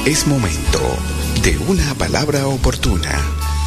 Es momento de una palabra oportuna.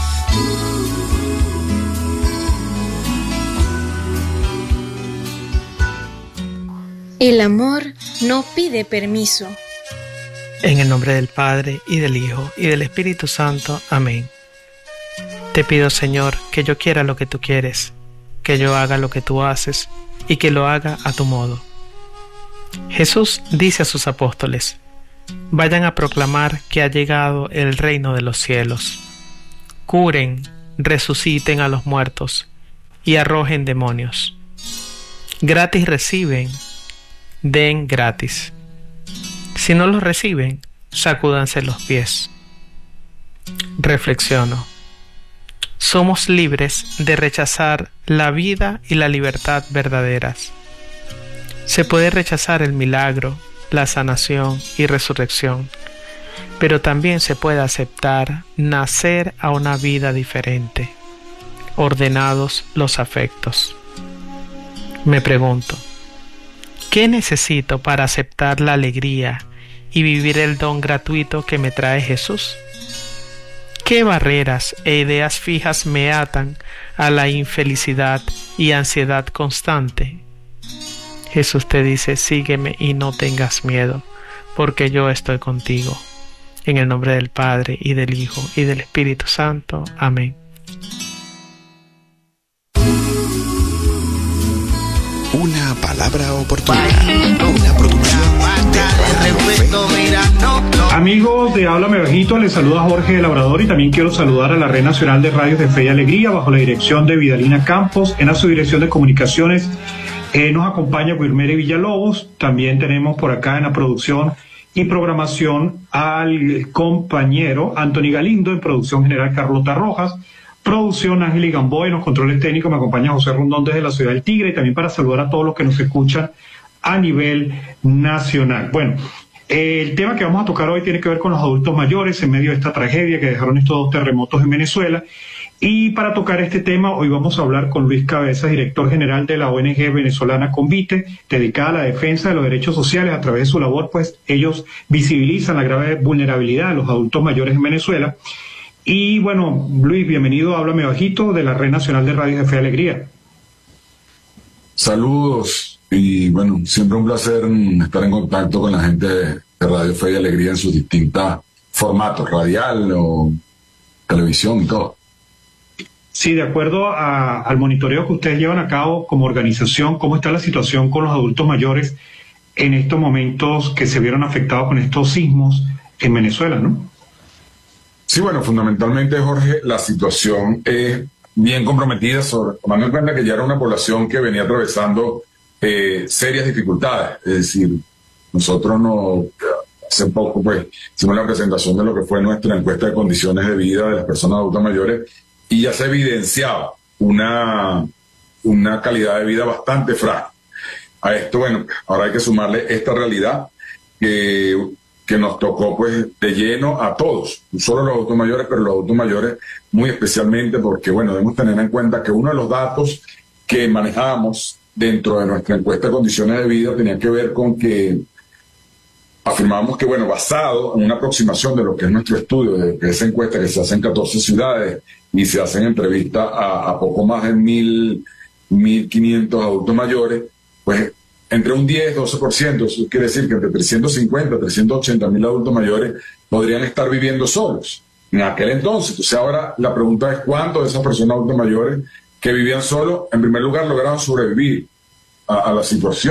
El amor no pide permiso. En el nombre del Padre, y del Hijo, y del Espíritu Santo. Amén. Te pido, Señor, que yo quiera lo que tú quieres, que yo haga lo que tú haces, y que lo haga a tu modo. Jesús dice a sus apóstoles: vayan a proclamar que ha llegado el reino de los cielos. Curen, resuciten a los muertos, y arrojen demonios. Gratis reciben, den gratis. Si no los reciben, sacúdanse los pies. Reflexiono. Somos libres de rechazar la vida y la libertad verdaderas. Se puede rechazar el milagro, la sanación y resurrección, pero también se puede aceptar nacer a una vida diferente, ordenados los afectos. Me pregunto, ¿qué necesito para aceptar la alegría y vivir el don gratuito que me trae Jesús? ¿Qué barreras e ideas fijas me atan a la infelicidad y ansiedad constante? Jesús te dice: sígueme y no tengas miedo, porque yo estoy contigo. En el nombre del Padre, y del Hijo, y del Espíritu Santo. Amén. Una palabra oportuna. Una producción de Radio Fe. Amigos de Háblame Bajito, les saluda Jorge el Labrador, y también quiero saludar a la Red Nacional de Radios de Fe y Alegría bajo la dirección de Vidalina Campos. En la subdirección de comunicaciones nos acompaña Wilmere Villalobos. También tenemos por acá en la producción y programación al compañero Anthony Galindo, en producción general Carlota Rojas, producción Ángel Gamboa, en los controles técnicos me acompaña José Rondón desde la ciudad del Tigre, y también para saludar a todos los que nos escuchan a nivel nacional. Bueno, el tema que vamos a tocar hoy tiene que ver con los adultos mayores en medio de esta tragedia que dejaron estos dos terremotos en Venezuela. Y para tocar este tema, hoy vamos a hablar con Luis Cabezas, director general de la ONG venezolana Convite, dedicada a la defensa de los derechos sociales. A través de su labor, pues, ellos visibilizan la grave vulnerabilidad de los adultos mayores en Venezuela. Y bueno, Luis, bienvenido a Háblame Bajito de la Red Nacional de Radios de Fe y Alegría. Saludos, y bueno, siempre un placer estar en contacto con la gente de Radio Fe y Alegría en sus distintos formatos, radial o televisión y todo. Sí, de acuerdo al monitoreo que ustedes llevan a cabo como organización, ¿cómo está la situación con los adultos mayores en estos momentos que se vieron afectados con estos sismos en Venezuela, no? Sí, bueno, fundamentalmente, Jorge, la situación es bien comprometida, tomando en cuenta que ya era una población que venía atravesando serias dificultades. Es decir, nosotros hace poco pues hicimos la presentación de lo que fue nuestra encuesta de condiciones de vida de las personas adultas mayores, y ya se evidenciaba una calidad de vida bastante frágil. A esto, bueno, ahora hay que sumarle esta realidad que nos tocó pues de lleno a todos, no solo los adultos mayores, pero los adultos mayores muy especialmente, porque bueno, debemos tener en cuenta que uno de los datos que manejábamos dentro de nuestra encuesta de condiciones de vida tenía que ver con que afirmábamos que, bueno, basado en una aproximación de lo que es nuestro estudio, de esa encuesta que se hace en 14 ciudades y se hacen entrevistas a poco más de 1.500 adultos mayores, pues entre un 10-12%, eso quiere decir que entre 350 y 380 mil adultos mayores podrían estar viviendo solos en aquel entonces. Entonces ahora la pregunta es: ¿cuántos de esas personas adultas mayores que vivían solos, en primer lugar, lograron sobrevivir a la situación?